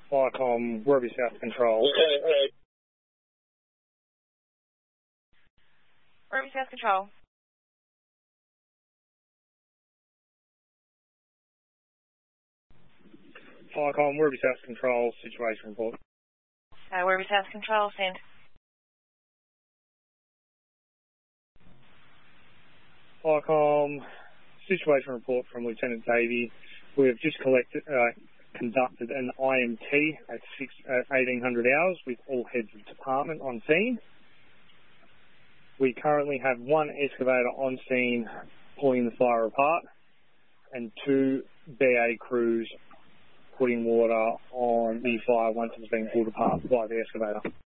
Viacom, Werribee South Control. Werribee South Control. Viacom, Werribee South Control, situation report. Werribee South Control, send. Viacom, situation report from Lieutenant Davey. We have just conducted an IMT at 1800 hours with all heads of department on scene. We currently have one excavator on scene pulling the fire apart and 2 BA crews putting water on the fire once it's been pulled apart by the excavator.